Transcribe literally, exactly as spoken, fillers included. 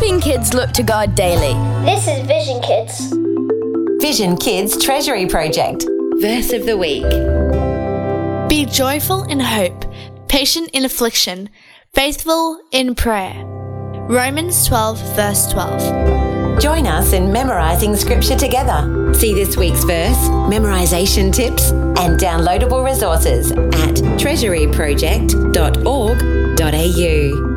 helping kids look to God daily. This is Vision Kids. Vision Kids Treasury Project. Verse of the week. Be joyful in hope, patient in affliction, faithful in prayer. Romans twelve, verse twelve. Join us in memorising scripture together. See this week's verse, memorisation tips, and downloadable resources at treasury project dot org dot a u.